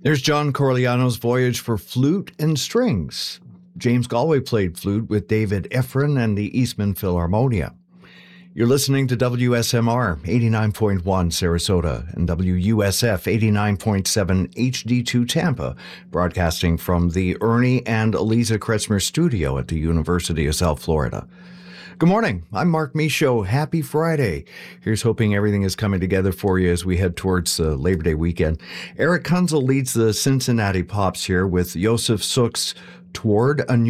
There's John Corigliano's Voyage for Flute and Strings. James Galway played flute with David Efren and the Eastman Philharmonia. You're listening to WSMR 89.1 Sarasota and WUSF 89.7 HD2 Tampa, broadcasting from the Ernie and Eliza Kretzmer studio at the University of South Florida. Good morning. I'm Mark Michaud. Happy Friday. Here's hoping everything is coming together for you as we head towards Labor Day weekend. Eric Kunzel leads the Cincinnati Pops here with Josef Suk's Toward a